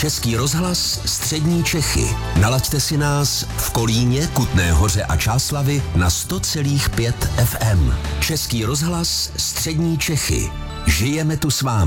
Český rozhlas Střední Čechy. Nalaďte si nás v Kolíně, Kutné Hoře a Čáslavi na 100,5 FM. Český rozhlas Střední Čechy. Žijeme tu s vámi.